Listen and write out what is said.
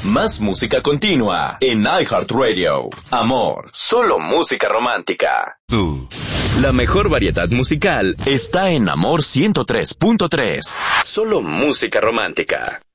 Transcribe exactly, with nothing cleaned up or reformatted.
Más música continua en iHeartRadio. Amor, solo música romántica. Tú. La mejor variedad musical está en Amor ciento tres punto tres. Solo música romántica.